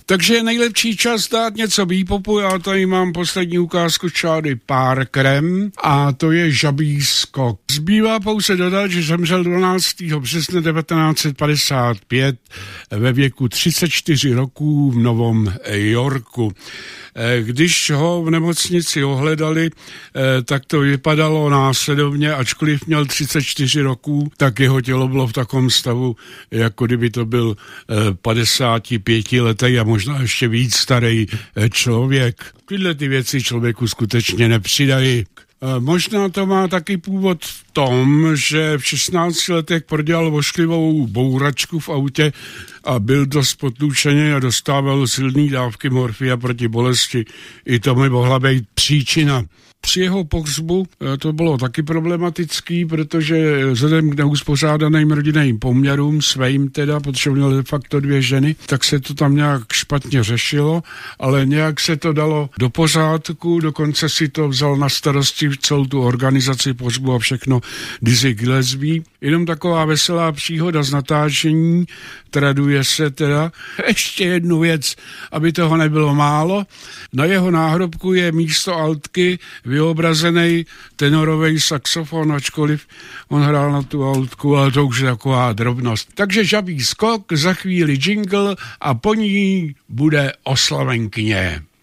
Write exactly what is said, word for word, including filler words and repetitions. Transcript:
Takže je nejlepší čas dát něco bebopu. Já tady mám poslední ukázku Charlie Parkerem a to je Žabý skok. Zbývá pouze dodat, že zemřel dvanáctého března devatenáct set padesát pět ve věku třicet čtyři roků v Novém Yorku. Když ho v nemocnici ohledali, tak to vypadalo následovně, ačkoliv měl třicet čtyři roků, tak jeho tělo bylo v takovém stavu, jako kdyby to byl padesátipětiletý a možná ještě víc starý člověk. Tyhle ty věci člověku skutečně nepřidají. Možná to má taky původ v tom, že v šestnácti letech prodělal vošklivou bouračku v autě a byl dost potlučený a dostával silné dávky morfia proti bolesti. I to by mohla být příčina. Při jeho pohřbu to bylo taky problematický, protože vzhledem k neuspořádaným rodinným poměrům svým teda, protože měl de facto dvě ženy, tak se to tam nějak špatně řešilo, ale nějak se to dalo do pořádku, dokonce si to vzal na starosti celou tu organizaci pohřbu a všechno Dizzy Gillespie. Jenom taková veselá příhoda z natáčení, traduje se teda. Ještě jednu věc, aby toho nebylo málo. Na jeho náhrobku je místo altky vyobrazený tenorový saxofon, ačkoliv on hrál na tu altku, ale to už je taková drobnost. Takže Žabý skok, za chvíli jingle a po ní bude oslavenkyně.